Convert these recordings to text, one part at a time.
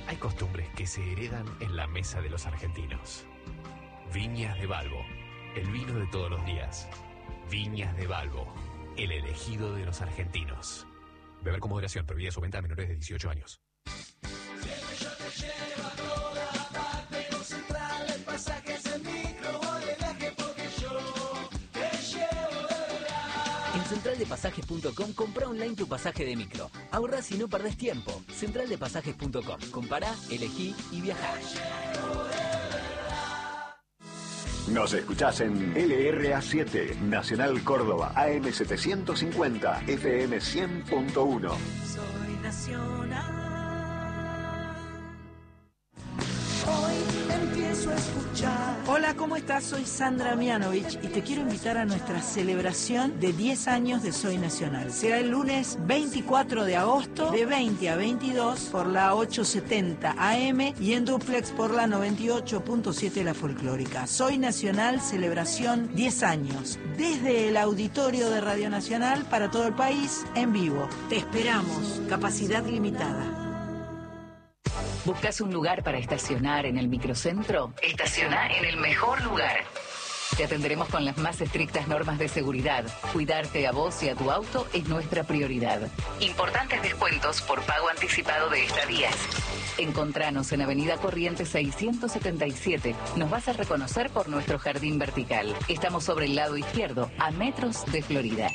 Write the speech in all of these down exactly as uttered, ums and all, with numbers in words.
Hay costumbres que se heredan en la mesa de los argentinos. Viñas de Balbo, el vino de todos los días. Viñas de Balbo, el elegido de los argentinos. Beber con moderación, prohibida su venta a menores de dieciocho años. En central de pasajes punto com compra online tu pasaje de micro. Ahorrás y no perdés tiempo. central de pasajes punto com. Compará, elegí y viajá. Nos escuchás en L R A siete, Nacional Córdoba, A M setecientos cincuenta, F M cien punto uno. Soy nacional. Hoy empiezo a escuchar. Hola, ¿cómo estás? Soy Sandra Mianovich y te quiero invitar a nuestra celebración de diez años de Soy Nacional. Será el lunes veinticuatro de agosto de veinte a veintidós por la ochocientos setenta A M y en duplex por la noventa y ocho punto siete La Folclórica. Soy Nacional, celebración diez años. Desde el auditorio de Radio Nacional para todo el país, en vivo. Te esperamos. Capacidad limitada. ¿Buscas un lugar para estacionar en el microcentro? Estaciona en el mejor lugar. Te atenderemos con las más estrictas normas de seguridad. Cuidarte a vos y a tu auto es nuestra prioridad. Importantes descuentos por pago anticipado de estadías. Encontranos en Avenida Corrientes seiscientos setenta y siete. Nos vas a reconocer por nuestro jardín vertical. Estamos sobre el lado izquierdo, a metros de Florida.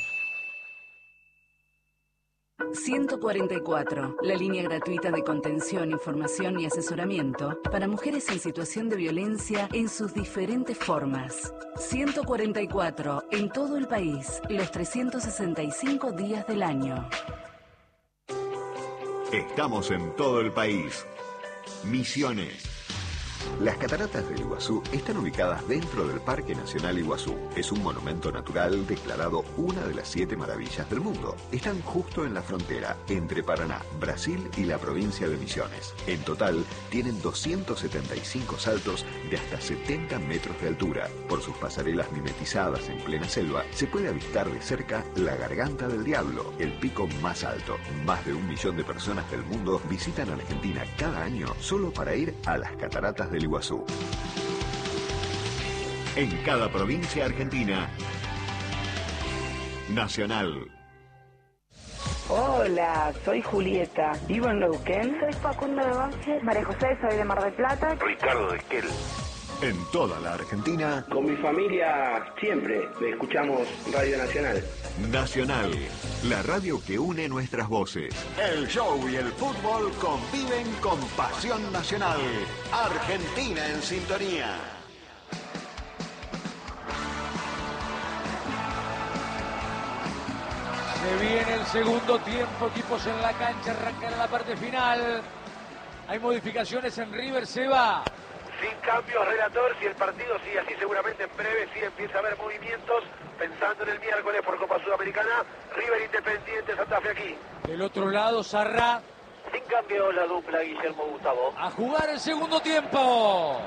ciento cuarenta y cuatro, la línea gratuita de contención, información y asesoramiento para mujeres en situación de violencia en sus diferentes formas. ciento cuarenta y cuatro, en todo el país, los trescientos sesenta y cinco días del año. Estamos en todo el país. Misiones. Las cataratas del Iguazú están ubicadas dentro del Parque Nacional Iguazú. Es un monumento natural declarado una de las siete maravillas del mundo. Están justo en la frontera entre Paraná, Brasil y la provincia de Misiones. En total, tienen doscientos setenta y cinco saltos de hasta setenta metros de altura. Por sus pasarelas mimetizadas en plena selva, se puede avistar de cerca la Garganta del Diablo, el pico más alto. Más de un millón de personas del mundo visitan Argentina cada año solo para ir a las cataratas del Iguazú. En cada provincia argentina, Nacional. Hola, soy Julieta, vivo en Neuquén. Soy Facundo de Banfield. María José, soy de Mar del Plata. Ricardo de Esquel. En toda la Argentina, con mi familia siempre escuchamos Radio Nacional. Nacional, la radio que une nuestras voces. El show y el fútbol conviven con pasión nacional. Argentina en sintonía. Se viene el segundo tiempo, equipos en la cancha, arrancan la parte final. Hay modificaciones en River, se va. Sin cambios, relator, si el partido sigue así, seguramente en breve sí empieza a haber movimientos, pensando en el miércoles por Copa Sudamericana, River Independiente, Santa Fe aquí. Del otro lado, Sarrá. Sin cambio, la dupla Guillermo Gustavo. A jugar el segundo tiempo.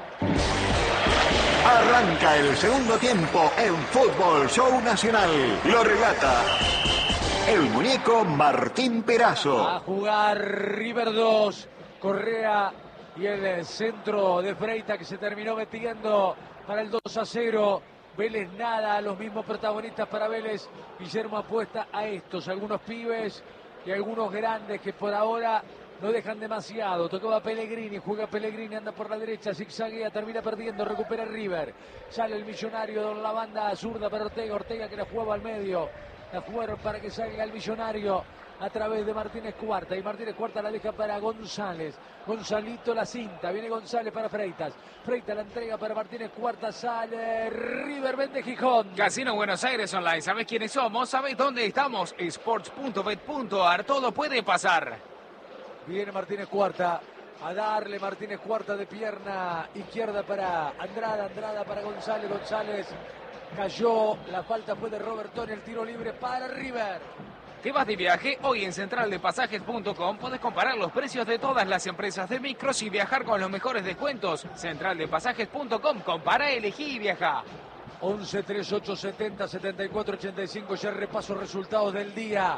Arranca el segundo tiempo en Fútbol Show Nacional. Lo relata el muñeco Martín Perazo. A jugar River dos, Correa y el centro de Freita que se terminó metiendo para el dos a cero. Vélez nada, los mismos protagonistas para Vélez. Guillermo apuesta a estos, algunos pibes y algunos grandes que por ahora no dejan demasiado. Tocaba Pellegrini, juega Pellegrini, anda por la derecha, zigzaguea, termina perdiendo, recupera River. Sale el Millonario de la banda zurda para Ortega, Ortega que la jugaba al medio. La jugaron para que salga el Millonario a través de Martínez Cuarta. Y Martínez Cuarta la deja para González. Gonzalito la cinta. Viene González para Freitas. Freitas la entrega para Martínez Cuarta. Sale River vende Gijón. Casino Buenos Aires Online. ¿Sabés quiénes somos? ¿Sabés dónde estamos? sports punto bet punto ar. Todo puede pasar. Viene Martínez Cuarta. A darle Martínez Cuarta de pierna izquierda para Andrada. Andrada para González. González cayó. La falta fue de Robertón. El tiro libre para River. ¿Te vas de viaje? Hoy en central de pasajes punto com podés comparar los precios de todas las empresas de micros y viajar con los mejores descuentos. central de pasajes punto com, compara, elegí y viaja. once, treinta y ocho, setenta, setenta y cuatro, ochenta y cinco, ya repaso resultados del día.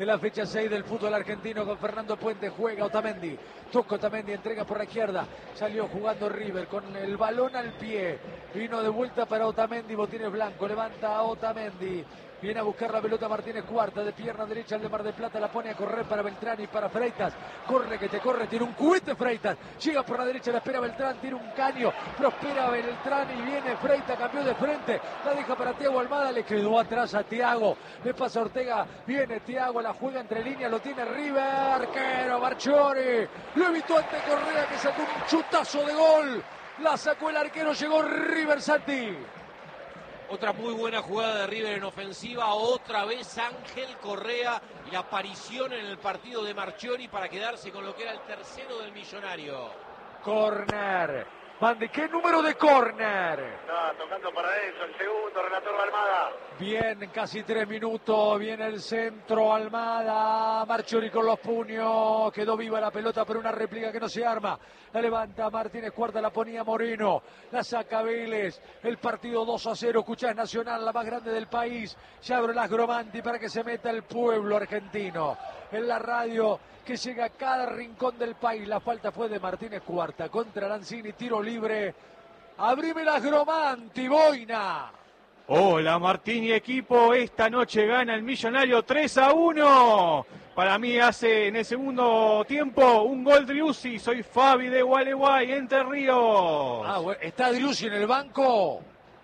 de la fecha seis del fútbol argentino con Fernando Puente. Juega Otamendi, toca Otamendi, entrega por la izquierda, salió jugando River con el balón al pie, vino de vuelta para Otamendi, botines blanco, levanta a Otamendi, viene a buscar la pelota Martínez Cuarta, de pierna derecha al de Mar del Plata, la pone a correr para Beltrán y para Freitas, corre que te corre, tiene un cohete Freitas, llega por la derecha, la espera Beltrán, tiene un caño, prospera Beltrán y viene Freitas, cambió de frente, la deja para Thiago Almada, le quedó atrás a Thiago, le pasa a Ortega, viene Thiago, la juega entre líneas, lo tiene River, arquero Marchiori, lo evitó ante Correa que sacó un chutazo de gol, la sacó el arquero, llegó River Santi. Otra muy buena jugada de River en ofensiva, otra vez Ángel Correa y la aparición en el partido de Marchiori para quedarse con lo que era el tercero del Millonario. Corner, Mande, ¿qué número de corner? Está tocando para eso, el segundo, relator Almada. Bien, casi tres minutos, viene el centro, Almada, Marchiori con los puños, quedó viva la pelota por una réplica que no se arma, la levanta Martínez Cuarta, la ponía Moreno, la saca Vélez, el partido dos a cero, Cuchás Nacional, la más grande del país, ya abre las Gromanti para que se meta el pueblo argentino, en la radio que llega a cada rincón del país, la falta fue de Martínez Cuarta, contra Lanzini, tiro libre, abrime las Gromanti, Boina. Hola Martín y equipo, esta noche gana el Millonario tres a uno. Para mí hace en el segundo tiempo un gol Driussi, soy Fabi de Gualeguay, Entre Ríos. Ah, bueno. ¿Está Driussi en el banco?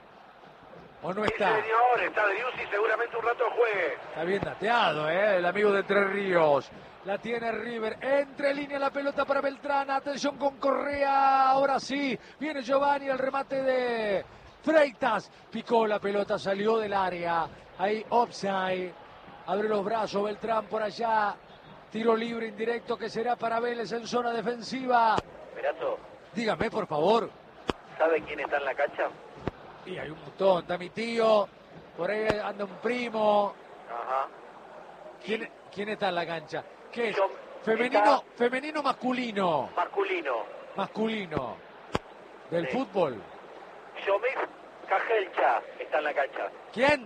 ¿O no está? Sí, señor, está Driussi, seguramente un rato juegue. Está bien dateado, ¿eh? El amigo de Entre Ríos. La tiene River, entre línea la pelota para Beltrán, atención con Correa, ahora sí, viene Giovanni, el remate de Freitas, picó la pelota, salió del área, ahí offside, abre los brazos Beltrán por allá, tiro libre indirecto que será para Vélez en zona defensiva. Perazo. Dígame por favor. ¿Sabe quién está en la cancha? Y hay un montón, está mi tío, por ahí anda un primo. Ajá. ¿Quién, ¿quién está en la cancha? ¿Qué es? Yo, ¿Femenino, está... femenino masculino? Masculino. Masculino. ¿Del sí. fútbol? Yomif Cajelcha está en la cancha. ¿Quién?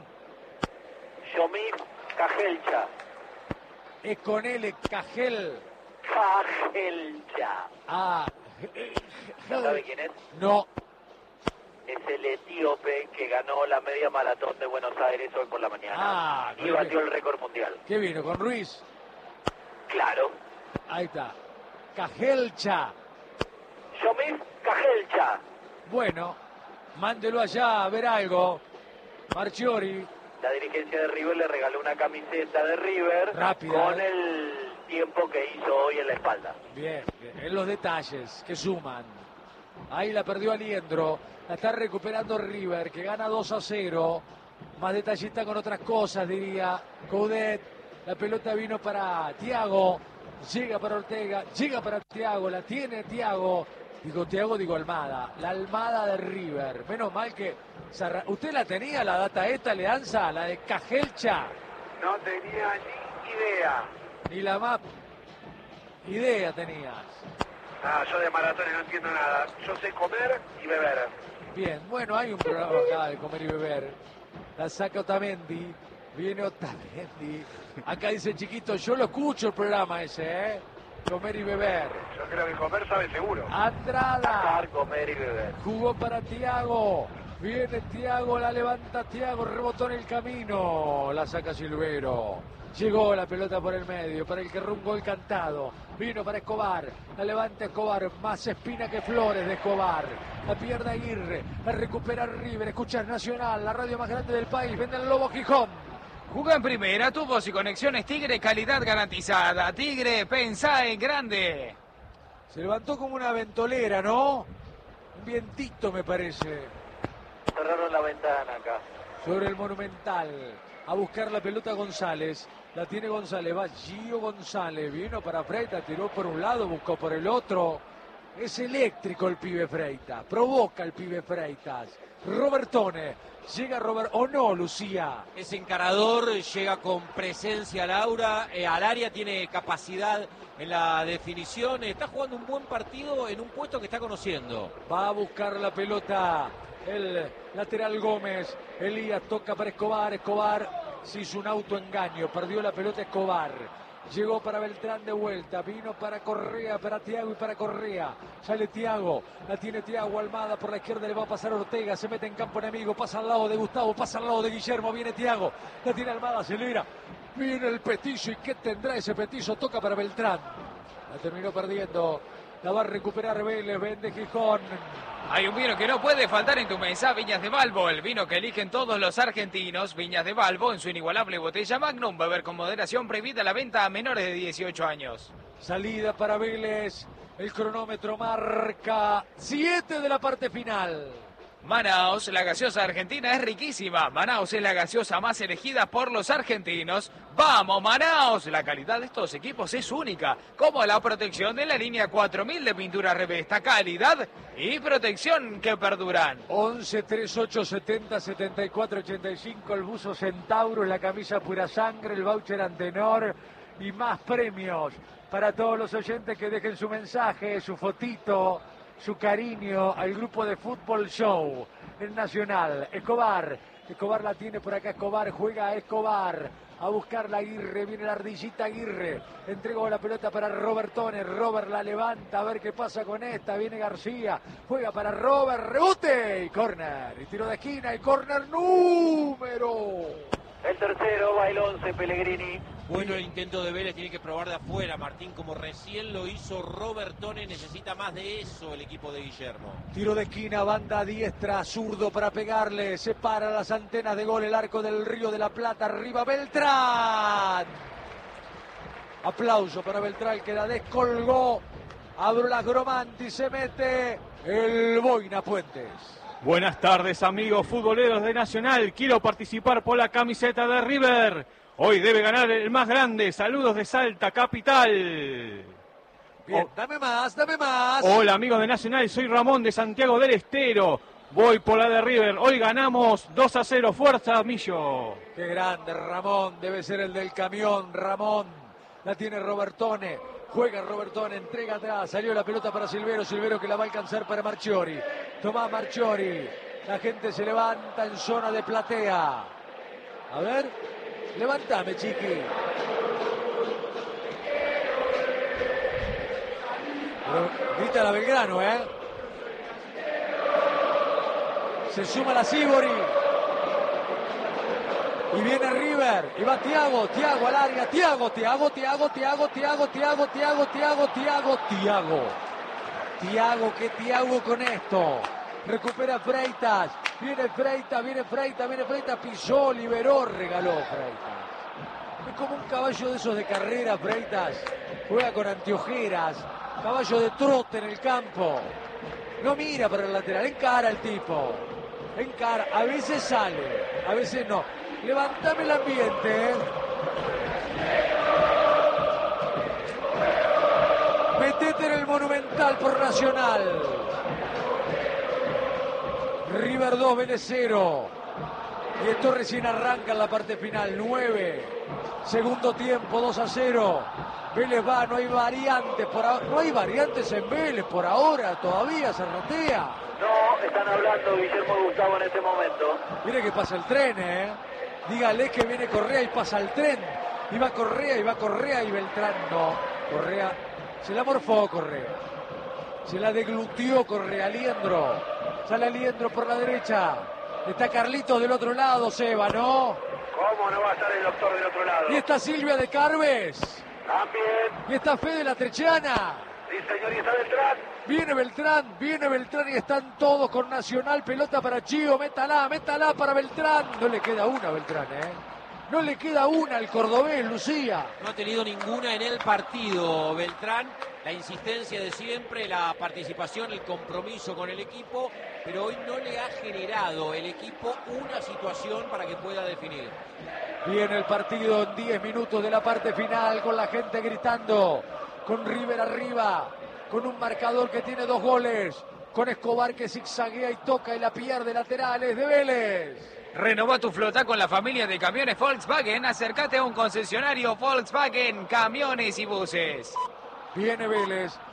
Yomif Cajelcha. Es con L, Cajel. Cajelcha. Ah. ¿No sabe quién es? No. Es el etíope que ganó la media maratón de Buenos Aires hoy por la mañana. Ah, y batió el récord mundial. ¿Qué vino? ¿Con Ruiz? Claro. Ahí está. Cajelcha. Yomif Cajelcha. Bueno, mándelo allá a ver algo. Marchiori. La dirigencia de River le regaló una camiseta de River. Rápida, con ¿eh? el tiempo que hizo hoy en la espalda. Bien, bien. En los detalles que suman. Ahí la perdió Aliendro. La está recuperando River, que gana dos a cero. Más detallista con otras cosas, diría Coudet. La pelota vino para Thiago. Llega para Ortega. Llega para Thiago. La tiene Thiago. Digo Thiago, digo Almada. La Almada de River. Menos mal que... ¿Usted la tenía, la data esta, Leanza? La de Cajelcha. No tenía ni idea. Ni la más idea tenías. Ah, yo de maratones no entiendo nada. Yo sé comer y beber. Bien, bueno, hay un programa acá de comer y beber. La saca Otamendi. Viene Otamendi. Acá dice Chiquito, yo lo escucho el programa ese, ¿eh? Comer y beber. Yo creo que comer sabe seguro. Andrada. Comer y beber. Jugó para Thiago. Viene Thiago, la levanta Thiago, rebotó en el camino. La saca Silvero. Llegó la pelota por el medio, para el que rumbo el cantado. Vino para Escobar, la levanta Escobar, más espina que flores de Escobar. La pierde Aguirre, la recupera River, escuchas Nacional, la radio más grande del país, vende el Lobo Gijón. Jugá en primera, tubos y conexiones Tigre, calidad garantizada. Tigre, pensá en grande. Se levantó como una ventolera, ¿no? Un vientito me parece. Cerraron la ventana acá. Sobre el Monumental, a buscar la pelota González. La tiene González, va Gio González, vino para Freitas, tiró por un lado, buscó por el otro. Es eléctrico el pibe Freitas, provoca el pibe Freitas. Robertone, llega Robert, o no, Lucía. Es encarador, llega con presencia al aura, eh, al área, tiene capacidad en la definición, está jugando un buen partido en un puesto que está conociendo. Va a buscar la pelota el lateral Gómez, Elías toca para Escobar, Escobar Se hizo un autoengaño, perdió la pelota Escobar. Llegó para Beltrán de vuelta, vino para Correa, para Thiago y para Correa. Sale Thiago, la tiene Thiago, Almada por la izquierda, le va a pasar Ortega, se mete en campo enemigo, pasa al lado de Gustavo, pasa al lado de Guillermo, viene Thiago, la tiene Almada, acelera, viene el petizo y ¿qué tendrá ese petizo? Toca para Beltrán, la terminó perdiendo, la va a recuperar Vélez, vende Gijón. Hay un vino que no puede faltar en tu mesa, Viñas de Balbo, el vino que eligen todos los argentinos. Viñas de Balbo en su inigualable botella Magnum, beber con moderación, prohibida la venta a menores de dieciocho años. Salida para Vélez, el cronómetro marca siete de la parte final. Manaos, la gaseosa argentina es riquísima. Manaos es la gaseosa más elegida por los argentinos. ¡Vamos, Manaos! La calidad de estos equipos es única, como la protección de la línea cuatro mil de pintura Revesta. Calidad y protección que perduran. once, treinta y ocho, setenta, setenta y cuatro, ochenta y cinco, el buzo Centauro, la camisa Pura Sangre, el voucher Antenor y más premios para todos los oyentes que dejen su mensaje, su fotito, su cariño al grupo de Fútbol Show, el Nacional. Escobar, Escobar la tiene por acá, Escobar juega a Escobar, a buscar la Aguirre, viene la ardillita Aguirre, entregó la pelota para Robertone, Robert la levanta, a ver qué pasa con esta, viene García, juega para Robert, rebote y córner, y tiro de esquina y córner número... El tercero va el once, Pellegrini. Bueno, el intento de Vélez, tiene que probar de afuera, Martín, como recién lo hizo Robertone, necesita más de eso el equipo de Guillermo. Tiro de esquina, banda diestra, zurdo para pegarle, separa las antenas de gol el arco del Río de la Plata, arriba Beltrán. Aplauso para Beltrán que la descolgó, abrió las Gromanti, se mete el Boina Puentes. Buenas tardes, amigos futboleros de Nacional. Quiero participar por la camiseta de River. Hoy debe ganar el más grande. Saludos de Salta, capital. Bien, dame más, dame más. Hola, amigos de Nacional. Soy Ramón de Santiago del Estero. Voy por la de River. Hoy ganamos dos a cero. Fuerza, Millo. Qué grande, Ramón. Debe ser el del camión, Ramón. La tiene Robertone. Juega Robertone, entrega atrás, salió la pelota para Silvero, Silvero que la va a alcanzar para Marchiori. Tomás Marchiori, la gente se levanta en zona de platea. A ver, levántame, chiqui. Pero grita la Belgrano, ¿eh? Se suma la Sibori. Y viene River, y va Thiago, Thiago al área, Thiago, Thiago, Thiago, Thiago, Thiago, Thiago, Thiago, Thiago, Thiago, Thiago. Thiago, ¿qué Thiago con esto? Recupera Freitas, viene Freitas, viene Freitas, viene Freitas, pisó, liberó, regaló Freitas. Es como un caballo de esos de carrera, Freitas. Juega con anteojeras, caballo de trote en el campo. No mira para el lateral, encara el tipo. Encara, a veces sale, a veces no. Levántame el ambiente, ¿eh? Metete en el Monumental por Nacional. River dos, Vélez cero. Y esto recién arranca en la parte final, nueve. Segundo tiempo, dos a cero. Vélez va, no hay variantes por ahora. No hay variantes en Vélez por ahora, todavía se rotea. No, están hablando Guillermo y Gustavo en este momento. Mire que pasa el tren, ¿eh? Dígale que viene Correa y pasa el tren. Y va Correa, y va Correa y Beltrán no. Correa, se la morfó Correa. Se la deglutió Correa, Liendro. Sale Liendro por la derecha. Está Carlitos del otro lado, Seba, ¿no? ¿Cómo no va a estar el doctor del otro lado? Y está Silvia de Carves. También. Y está Fede la Trechiana. Sí, señor, y está Beltrán. Viene Beltrán, viene Beltrán y están todos con Nacional. Pelota para Chío, métala, métala para Beltrán. No le queda una a Beltrán, ¿eh? No le queda una al cordobés, Lucía. No ha tenido ninguna en el partido, Beltrán. La insistencia de siempre, la participación, el compromiso con el equipo, pero hoy no le ha generado el equipo una situación para que pueda definir. Viene el partido en diez minutos de la parte final con la gente gritando, con River arriba, con un marcador que tiene dos goles, con Escobar que zigzaguea y toca y la pierde, laterales de Vélez. Renová tu flota con la familia de camiones Volkswagen. Acércate a un concesionario Volkswagen, camiones y buses. Viene Vélez,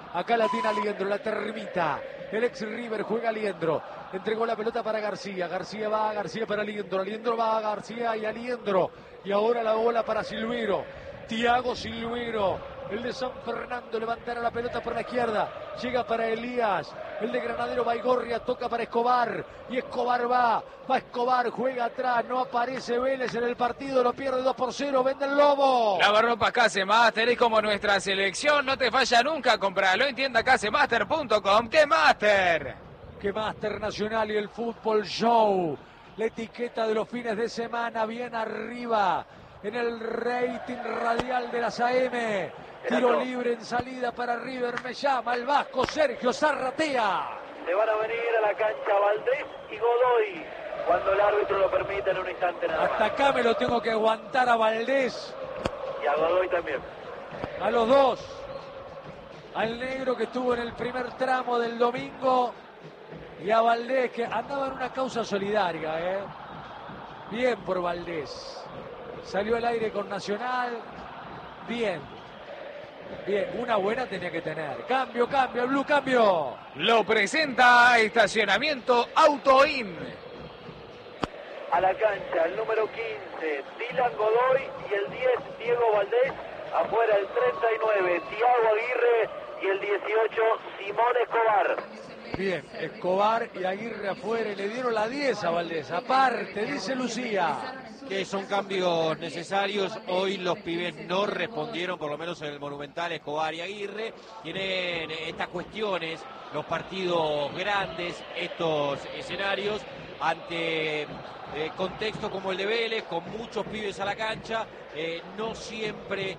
Acá la tiene Aliendro, la termita. El ex River juega Aliendro. Entregó la pelota para García. García va, García para Aliendro. Aliendro va a García y Aliendro. Y ahora la bola para Silvero. Thiago Silvero. El de San Fernando levantará la pelota por la izquierda. Llega para Elías. El de Granadero Baigorria toca para Escobar. Y Escobar va. Va Escobar, juega atrás. No aparece Vélez en el partido. Lo pierde dos por cero. Vende el Lobo. Lavarropas Casemaster es como nuestra selección. No te falla nunca. Compralo en tienda casemaster punto com. ¡Qué Master! ¡Qué Master Nacional y el Fútbol Show! La etiqueta de los fines de semana bien arriba. En el rating radial de las A M. Tiro libre en salida para River. Me llama el vasco Sergio Zarratea. Se van a venir a la cancha Valdés y Godoy cuando el árbitro lo permita en un instante nada más. Hasta acá me lo tengo que aguantar a Valdés. Y a Godoy también. A los dos. Al negro que estuvo en el primer tramo del domingo. Y a Valdés que andaba en una causa solidaria. ¿eh? Bien por Valdés. Salió al aire con Nacional. Bien. Bien, una buena tenía que tener. Cambio, cambio, Blue, cambio. Lo presenta Estacionamiento Autoin. A la cancha, el número quince, Dylan Godoy, y el diez, Diego Valdés. Afuera el treinta y nueve, Thiago Aguirre, y el dieciocho, Simón Escobar. Bien, Escobar y Aguirre afuera. Le dieron la diez a Valdés. Aparte, dice Lucía. Que son cambios necesarios. Hoy los pibes no respondieron, por lo menos en el Monumental, Escobar y Aguirre. Tienen estas cuestiones, los partidos grandes, estos escenarios, ante eh, contexto como el de Vélez, con muchos pibes a la cancha, eh, no siempre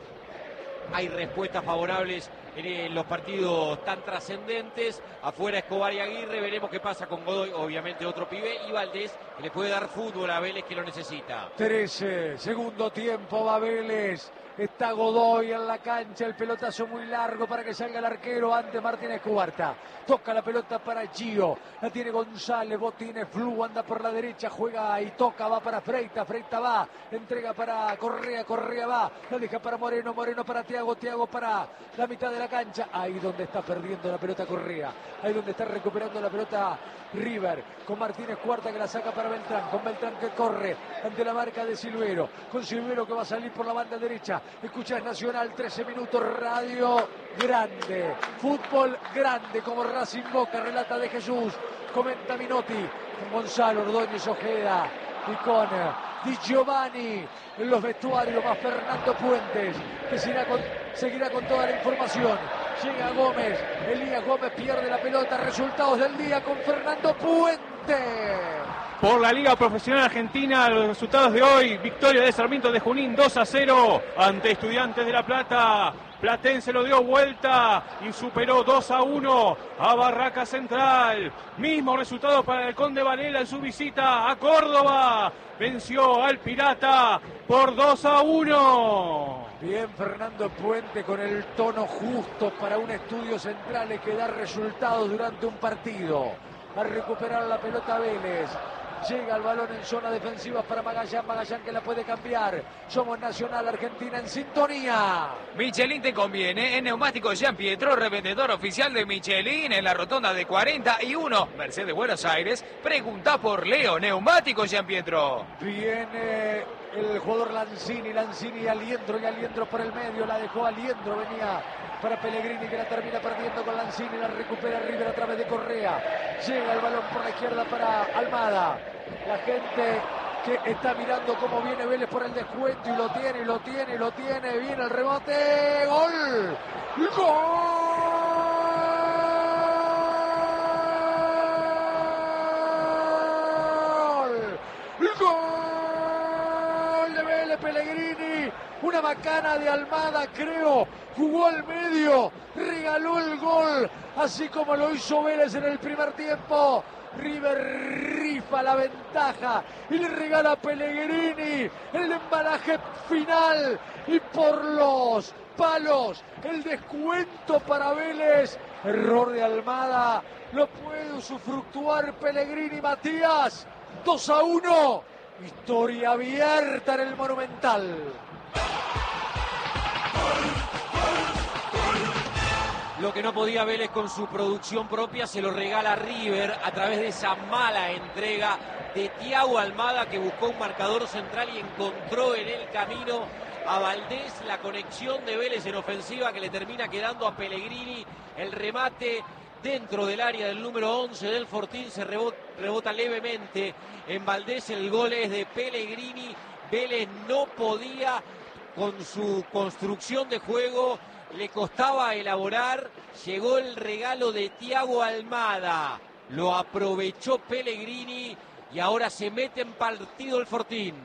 hay respuestas favorables en los partidos tan trascendentes. Afuera Escobar y Aguirre, veremos qué pasa con Godoy, obviamente otro pibe, y Valdés, que le puede dar fútbol a Vélez, que lo necesita. trece, segundo tiempo, va Vélez. Está Godoy en la cancha, el pelotazo muy largo para que salga el arquero ante Martínez Cubarta. Toca la pelota para Gio, la tiene González, Botines, Flu, anda por la derecha, juega y toca, va para Freita, Freita va, entrega para Correa, Correa va, la deja para Moreno, Moreno para Thiago, Thiago para la mitad de la cancha, ahí donde está perdiendo la pelota Correa, ahí donde está recuperando la pelota River, con Martínez Cuarta que la saca para Beltrán, con Beltrán que corre ante la marca de Silvero, con Silvero que va a salir por la banda derecha. Escuchás Nacional, trece minutos, radio grande, fútbol grande, como Racing Boca, relata de Jesús, comenta Minotti, con Gonzalo Ordóñez Ojeda y con Di Giovanni en los vestuarios, más Fernando Puentes, que seguirá con, seguirá con toda la información. Llega Gómez, Elías Gómez pierde la pelota, resultados del día con Fernando Puente. Por la Liga Profesional Argentina, los resultados de hoy: victoria de Sarmiento de Junín dos a cero ante Estudiantes de La Plata. Platense lo dio vuelta y superó dos a uno a Barraca Central. Mismo resultado para el Conde Varela en su visita a Córdoba. Venció al Pirata por dos a uno. Bien Fernando Puente con el tono justo para un Estudio Central que da resultados durante un partido. A recuperar la pelota Vélez. Llega el balón en zona defensiva para Magallán, Magallán que la puede cambiar. Somos Nacional, Argentina en sintonía. Michelin te conviene. En Neumáticos Jean Pietro, revendedor oficial de Michelin en la rotonda de cuarenta y uno, Mercedes Buenos Aires. Pregunta por Leo. Neumáticos Jean Pietro. Viene el jugador Lanzini, Lanzini y Aliendro, y Aliendro por el medio, la dejó Aliendro, venía para Pellegrini que la termina perdiendo con Lanzini, la recupera River a través de Correa. Llega el balón por la izquierda para Almada. La gente que está mirando cómo viene Vélez por el descuento y lo tiene, y lo tiene, y lo tiene. Viene el rebote. ¡Gol! ¡Gol! ¡Gol de Vélez! Pellegrini. Una macana de Almada, creo. Jugó al medio. Regaló el gol. Así como lo hizo Vélez en el primer tiempo. River rifa la ventaja y le regala a Pellegrini el embalaje final y por los palos el descuento para Vélez. Error de Almada, lo puede usufructuar Pellegrini. Matías, dos a uno, historia abierta en el Monumental. Lo que no podía Vélez con su producción propia se lo regala River a través de esa mala entrega de Thiago Almada, que buscó un marcador central y encontró en el camino a Valdés. La conexión de Vélez en ofensiva que le termina quedando a Pellegrini. El remate dentro del área del número once del Fortín se rebota, rebota levemente en Valdés. El gol es de Pellegrini. Vélez no podía con su construcción de juego. Le costaba elaborar, llegó el regalo de Thiago Almada, lo aprovechó Pellegrini y ahora se mete en partido el Fortín.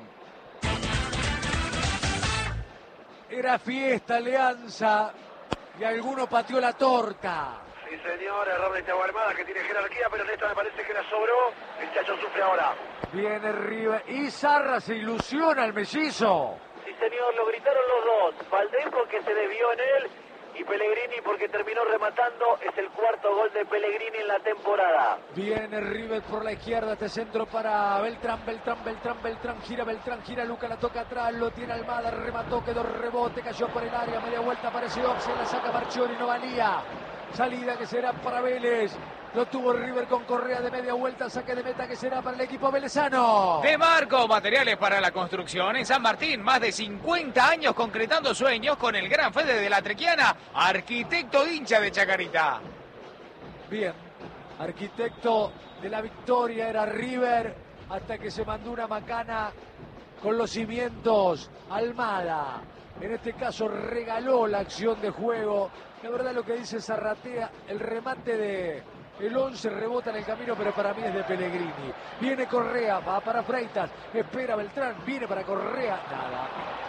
Era fiesta, Alianza, y alguno pateó la torta. Sí, señor, error de Thiago Almada, que tiene jerarquía, pero en esta me parece que la sobró. El Chacho sufre ahora. Viene River y Zarra se ilusiona al mellizo. Sí, señor, lo gritaron los dos. Valdés porque se desvió en él y Pellegrini porque terminó rematando. Es el cuarto gol de Pellegrini en la temporada. Viene River por la izquierda, este centro para Beltrán, Beltrán, Beltrán, Beltrán, gira Beltrán, gira Luca, la toca atrás, lo tiene Almada, remató, quedó rebote, cayó por el área, media vuelta, apareció Oxen, la saca Marchiori, no valía. Salida que será para Vélez. Lo tuvo River con Correa de media vuelta, saque de meta que será para el equipo velezano. De Marco, materiales para la construcción en San Martín, más de cincuenta años concretando sueños con el gran Fede de la Trequiana, arquitecto hincha de Chacarita. Bien, arquitecto de la victoria era River, hasta que se mandó una macana con los cimientos. Almada, en este caso regaló la acción de juego. La verdad lo que dice Zarratea, el remate de el once rebota en el camino, pero para mí es de Pellegrini. Viene Correa, va para Freitas, espera Beltrán, viene para Correa, nada,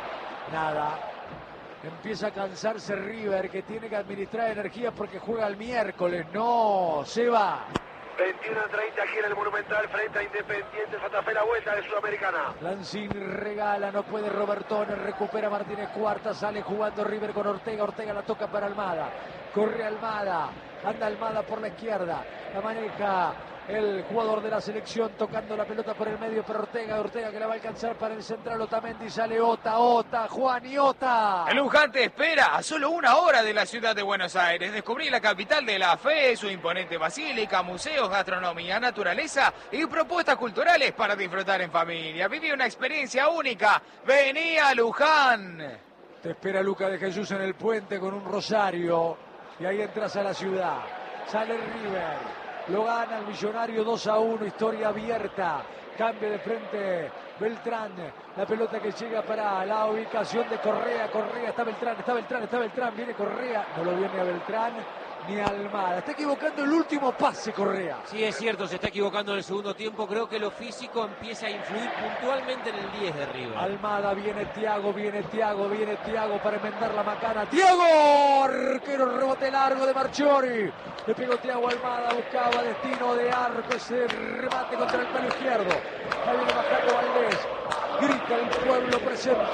nada. Empieza a cansarse River, que tiene que administrar energía porque juega el miércoles. No, se va. veintiuno a treinta aquí en el Monumental frente a Independiente Santa Fe, la vuelta de Sudamericana. Lanzini regala, no puede Robertone, recupera Martínez Cuarta, sale jugando River con Ortega, Ortega la toca para Almada, corre Almada, anda Almada por la izquierda, la maneja el jugador de la selección tocando la pelota por el medio para Ortega, Ortega que la va a alcanzar para el central, Otamendi, sale Ota, Ota, Juan y Ota. El Luján te espera a solo una hora de la ciudad de Buenos Aires. Descubrí la capital de la fe, su imponente basílica, museos, gastronomía, naturaleza y propuestas culturales para disfrutar en familia. Viví una experiencia única. Vení a Luján. Te espera Luca de Jesús en el puente con un rosario y ahí entras a la ciudad. Sale River. Lo gana el Millonario dos a uno, historia abierta. Cambio de frente Beltrán. La pelota que llega para la ubicación de Correa. Correa, está Beltrán, está Beltrán, está Beltrán. Viene Correa. No lo viene a Beltrán ni a Almada. Está equivocando el último pase Correa. Sí, es cierto, se está equivocando en el segundo tiempo. Creo que lo físico empieza a influir puntualmente en el diez de River. Almada, viene Thiago, viene Thiago, viene Thiago para enmendar la macana. ¡Thiago! Arquero, rebote largo de Marchiori. Le pegó Thiago Almada, buscaba destino de arco, ese remate contra el palo izquierdo. Ahí viene bajando Valdés. Grita el pueblo presente.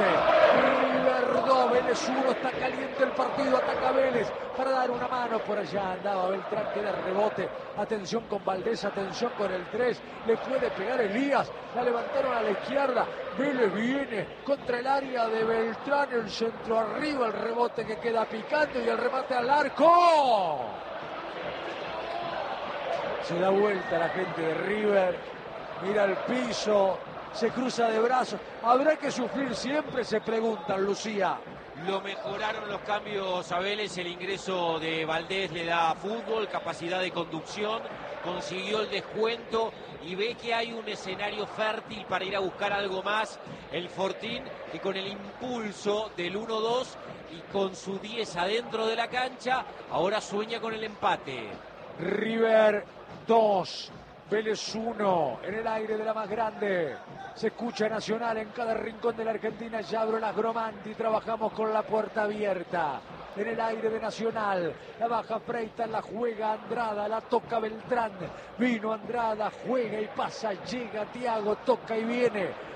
River dos, Vélez uno, está caliente el partido, ataca Vélez para dar una mano. Por allá andaba Beltrán, queda rebote. Atención con Valdés, atención con el tres. Le puede pegar Elías, la levantaron a la izquierda. Vélez viene contra el área de Beltrán, el centro arriba, el rebote que queda picando y el remate al arco. Se da vuelta la gente de River, mira el piso, se cruza de brazos. ¿Habrá que sufrir siempre? Se preguntan, Lucía. Lo mejoraron los cambios a Vélez, el ingreso de Valdés le da fútbol, capacidad de conducción, consiguió el descuento y ve que hay un escenario fértil para ir a buscar algo más. El Fortín, que con el impulso del uno dos y con su diez adentro de la cancha, ahora sueña con el empate. River dos, Vélez uno, en el aire de la más grande. Se escucha Nacional en cada rincón de la Argentina. Ya abro las Gromanti, trabajamos con la puerta abierta. En el aire de Nacional, la baja Freitas, la juega Andrada, la toca Beltrán. Vino Andrada, juega y pasa, llega Thiago, toca y viene.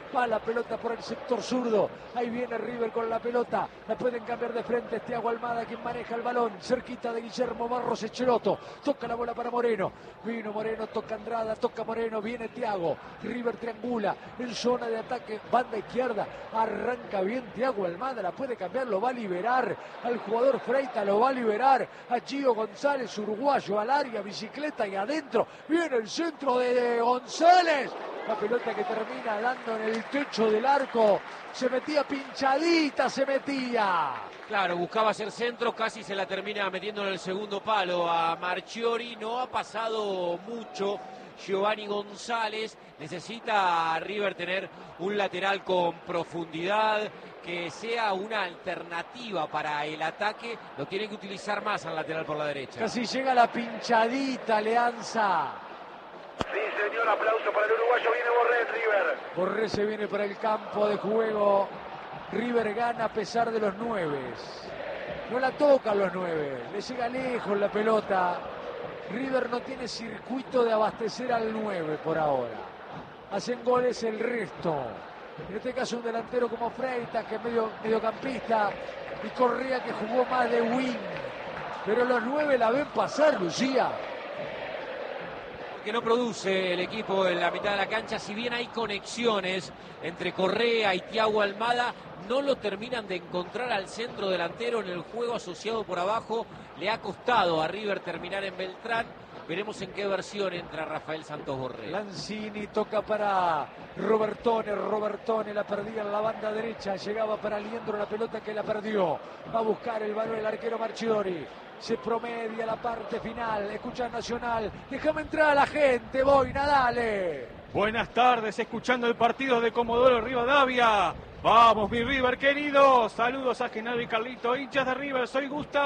Va la pelota por el sector zurdo. Ahí viene River con la pelota. La pueden cambiar de frente. Es Thiago Almada quien maneja el balón. Cerquita de Guillermo Barros Echeloto. Toca la bola para Moreno. Vino Moreno, toca Andrada, toca Moreno. Viene Thiago. River triangula en zona de ataque. Banda izquierda. Arranca bien Thiago Almada. La puede cambiar. Lo va a liberar al jugador Freita. Lo va a liberar a Gio González, uruguayo, al área, bicicleta y adentro. Viene el centro de González. La pelota que termina dando en el techo del arco. Se metía pinchadita, se metía. Claro, buscaba hacer centro, casi se la termina metiendo en el segundo palo a Marchiori. No ha pasado mucho Giovanni González. Necesita a River tener un lateral con profundidad, que sea una alternativa para el ataque. Lo tiene que utilizar más al lateral por la derecha. Casi llega la pinchadita, Alianza. Sí, señor, aplauso para el uruguayo. Viene Borré en River. Borré se viene para el campo de juego. River gana a pesar de los nueves. No la tocan los nueve. Le llega lejos la pelota. River no tiene circuito de abastecer al nueve por ahora. Hacen goles el resto. En este caso un delantero como Freitas, que es medio, mediocampista, y Correa, que jugó más de wing. Pero los nueve la ven pasar, Lucía. Que no produce el equipo en la mitad de la cancha, si bien hay conexiones entre Correa y Thiago Almada, no lo terminan de encontrar al centro delantero en el juego asociado por abajo. Le ha costado a River terminar en Beltrán. Veremos en qué versión entra Rafael Santos Borré. Lanzini toca para Robertone, Robertone la perdía en la banda derecha, llegaba para Liendro, la pelota que la perdió. Va a buscar el balón el arquero Marchiori. Se promedia la parte final. Escucha Nacional. Déjame entrar a la gente, Boina, dale. Buenas tardes, escuchando el partido de Comodoro Rivadavia. Vamos, mi River querido. Saludos a Genaro y Carlito, hinchas de River. Soy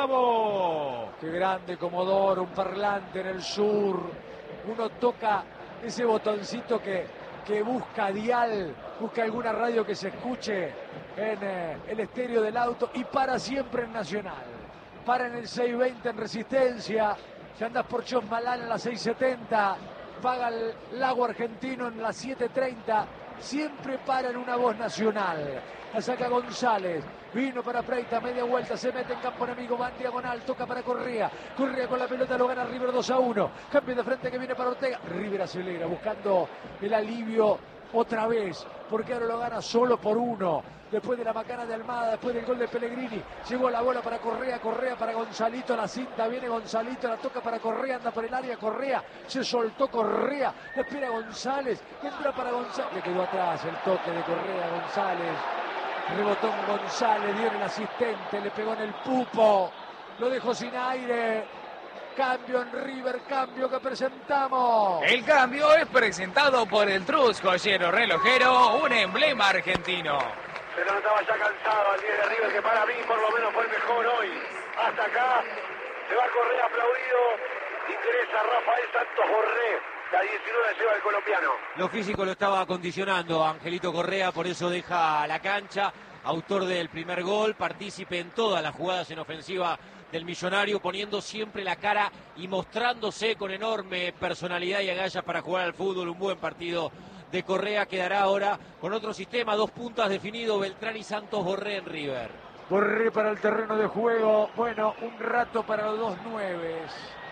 Gustavo. Qué grande Comodoro, un parlante en el sur. Uno toca ese botoncito que, que busca dial, busca alguna radio que se escuche en eh, el estéreo del auto y para siempre en Nacional. Para en el seiscientos veinte en Resistencia, si andas por Chosmalal en la seiscientos setenta, paga el Lago Argentino en la setecientos treinta, siempre para en una voz nacional. La saca González, vino para Freita, media vuelta, se mete en campo enemigo, va en diagonal, toca para Correa, Correa con la pelota, lo gana River dos a uno, cambio de frente que viene para Ortega, River acelera, buscando el alivio otra vez, porque ahora lo gana solo por uno. Después de la macana de Almada, después del gol de Pellegrini, llegó la bola para Correa, Correa para Gonzalito, la cinta, viene Gonzalito, la toca para Correa, anda por el área, Correa, se soltó Correa, le espera González, entra para González, le quedó atrás el toque de Correa, González, rebotó en González, dio en el asistente, le pegó en el pupo, lo dejó sin aire. Cambio en River, cambio que presentamos. El cambio es presentado por el Trus Joyero Relojero, un emblema argentino. Se lo notaba ya cansado al diez de River, que para mí por lo menos fue el mejor hoy. Hasta acá se va Correa aplaudido. Ingresa Rafael Santos Borré. La diecinueve lleva el colombiano. Lo físico lo estaba acondicionando Angelito Correa, por eso deja la cancha. Autor del primer gol, partícipe en todas las jugadas en ofensiva del Millonario, poniendo siempre la cara y mostrándose con enorme personalidad y agallas para jugar al fútbol. Un buen partido de Correa. Quedará ahora con otro sistema, dos puntas definido, Beltrán y Santos Borré en River. Borré para el terreno de juego. Bueno, un rato para los dos nueves.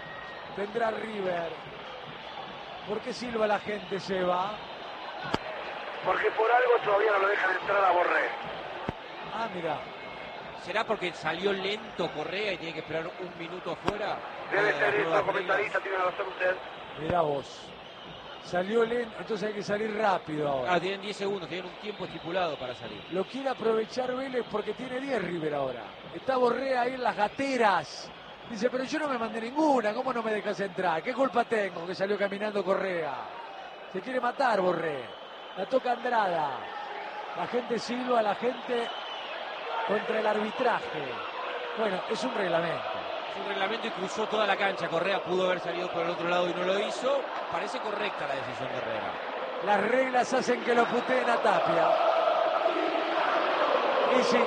Tendrá River. ¿Por qué silba la gente, Seba? Porque por algo todavía no lo dejan entrar a Borré. Ah, mira. ¿Será porque salió lento Correa y tiene que esperar un minuto afuera? Debe eh, ser eso, comentarista, tiene razón usted. Mirá vos. Salió lento, entonces hay que salir rápido ahora. Ah, tienen diez segundos, tienen un tiempo estipulado para salir. Lo quiere aprovechar Vélez porque tiene diez River ahora. Está Borré ahí en las gateras. Dice, pero yo no me mandé ninguna, ¿cómo no me dejas entrar? ¿Qué culpa tengo que salió caminando Correa? Se quiere matar Borré. La toca Andrada. La gente silba, la gente contra el arbitraje. Bueno, es un reglamento. Es un reglamento y cruzó toda la cancha. Correa pudo haber salido por el otro lado y no lo hizo. Parece correcta la decisión de Herrera. Las reglas hacen que lo puteen a Tapia. Y sí.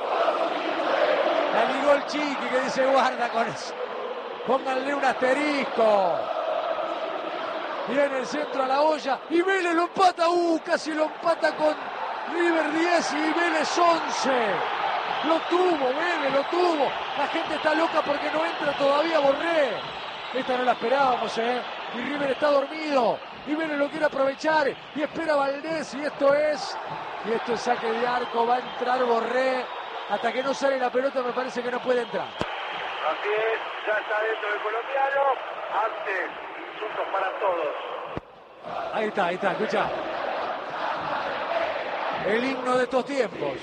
La ligó el Chiqui que dice guarda con eso. Pónganle un asterisco. Viene el centro a la olla y Vélez lo empata. Uh, casi lo empata con River diez y Vélez once. Lo tuvo, Vélez, lo tuvo. La gente está loca porque no entra todavía Borré. Esta no la esperábamos, ¿eh? Y River está dormido. Y Vélez lo quiere aprovechar. Y espera Valdés. Y esto es... Y esto es saque de arco. Va a entrar Borré. Hasta que no sale la pelota me parece que no puede entrar. Así es, ya está dentro del colombiano. Antes, insultos para todos. Ahí está, ahí está, escucha. El himno de estos tiempos.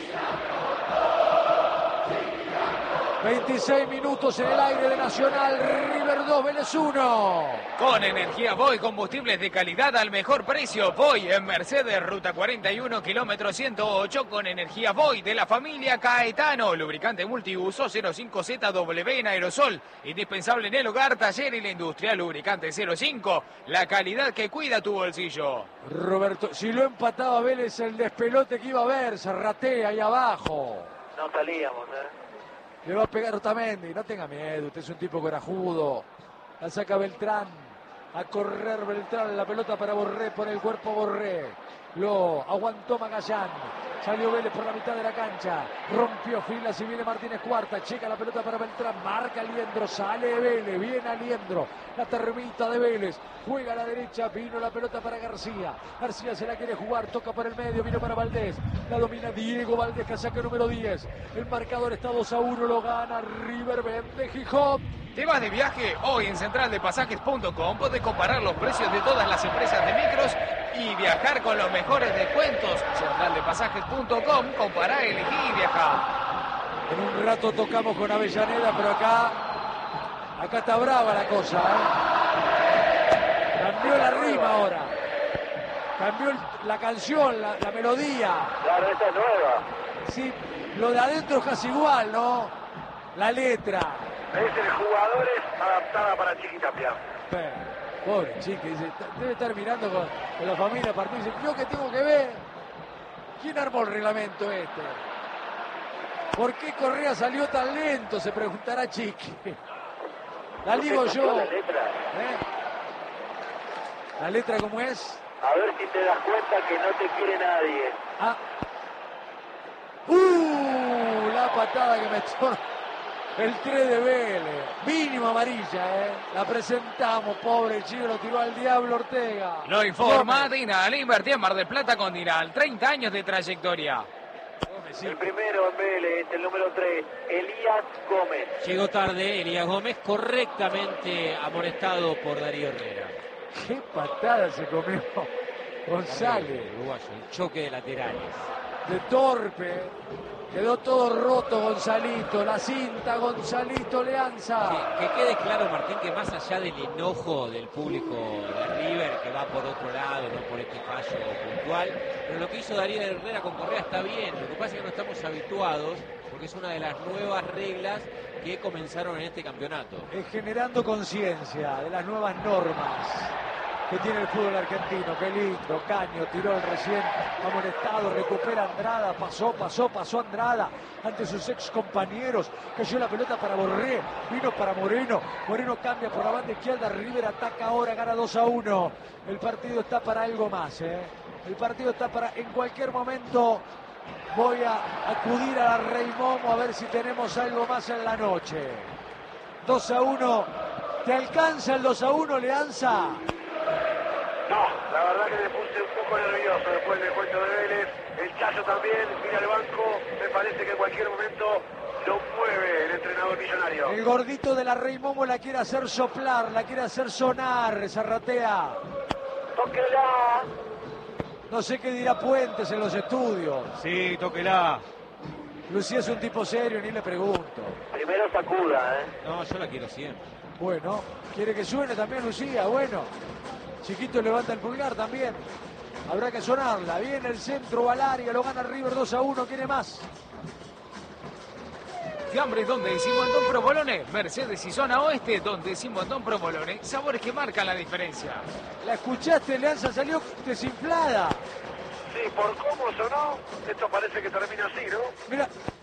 veintiséis minutos en el aire de Nacional. River dos, Vélez uno. Con energía Voy, combustibles de calidad al mejor precio. Voy en Mercedes, ruta cuarenta y uno, kilómetro ciento ocho. Con energía Voy de la familia Caetano. Lubricante multiuso cero cinco Z W en aerosol. Indispensable en el hogar, taller y la industria. Lubricante cero cinco. La calidad que cuida tu bolsillo. Roberto, si lo empataba Vélez, el despelote que iba a ver, se ratea ahí abajo. No salíamos, ¿eh? Le va a pegar Otamendi, no tenga miedo, usted es un tipo corajudo. La saca Beltrán, a correr Beltrán, la pelota para Borré, por el cuerpo Borré. Lo aguantó Magallán, salió Vélez por la mitad de la cancha, rompió filas y viene Martínez Cuarta, checa la pelota para Beltrán, marca Aliendro, sale Vélez, viene Aliendro, la termita de Vélez, juega a la derecha, vino la pelota para García, García se la quiere jugar, toca por el medio, vino para Valdés, la domina Diego Valdés, casaca número diez, el marcador está dos a uno, lo gana River, vende Gijón. ¿Te vas de viaje? Hoy en central de pasajes punto com puedes comparar los precios de todas las empresas de micros y viajar con los mejores descuentos. central de pasajes punto com, compará, elegí y viaja. En un rato tocamos con Avellaneda, pero acá, acá está brava la cosa, ¿eh? Cambió la rima ahora. Cambió la canción, la, la melodía. Claro, esta es nueva. Sí, lo de adentro es casi igual, ¿no? La letra. Es el jugadores adaptada para Chiquitapia. Pero, pobre Chiqui, dice, debe estar mirando con, con la familia partido. Dice, ¿yo qué tengo que ver? ¿Quién armó el reglamento este? ¿Por qué Correa salió tan lento? Se preguntará Chiqui. La digo yo. La letra. ¿Eh? ¿La letra cómo es? A ver si te das cuenta que no te quiere nadie. Ah. ¡Uh! La patada que metió el tres de Vélez. Mínimo amarilla, ¿eh? La presentamos, pobre chico, lo tiró al diablo Ortega. Lo informa Gómez. Dinal. Invertí en Mar del Plata con Dinal. treinta años de trayectoria. Gómez, sí. El primero en Vélez, el número tres, Elías Gómez. Llegó tarde Elías Gómez, correctamente amonestado por Darío Herrera. Qué patada se comió González. El uruguayo, el choque de laterales. De torpe. Quedó todo roto Gonzalito. La cinta Gonzalito Leanza. Que, que quede claro, Martín, que más allá del enojo del público de River, que va por otro lado, no por este fallo puntual, pero lo que hizo Darío Herrera con Correa está bien. Lo que pasa es que no estamos habituados, porque es una de las nuevas reglas que comenzaron en este campeonato. Es generando conciencia de las nuevas normas que tiene el fútbol argentino. Qué lindo, Caño tiró el recién amonestado, recupera Andrada, pasó, pasó, pasó Andrada ante sus ex compañeros, cayó la pelota para Borré, vino para Moreno, Moreno cambia por la banda izquierda, River ataca ahora, gana dos a uno, el partido está para algo más, ¿eh? El partido está para, en cualquier momento voy a acudir a la Rey Momo a ver si tenemos algo más en la noche. dos a uno, ¿te alcanza el dos a uno, Leanza? No, la verdad que me puse un poco nervioso después del cuento de Vélez. El Chayo también, mira el banco. Me parece que en cualquier momento lo mueve el entrenador millonario. El gordito de la Rey Momo la quiere hacer soplar, la quiere hacer sonar, Zarratea. ¡Tóquela! No sé qué dirá Puentes en los estudios. Sí, tóquela. Lucía es un tipo serio, ni le pregunto. Primero sacuda, ¿eh? No, yo la quiero siempre. Bueno, ¿quiere que suene también Lucía? Bueno. Chiquito levanta el pulgar también. Habrá que sonarla. Viene el centro al área. Lo gana River dos a uno. ¿Quiere más? Fiambres, donde decimos Antón Provolone. Mercedes y zona oeste, donde decimos Antón Provolone. Sabores que marcan la diferencia. ¿La escuchaste? Leanza salió desinflada. Sí, por cómo sonó, esto parece que termina así, ¿no? Mira,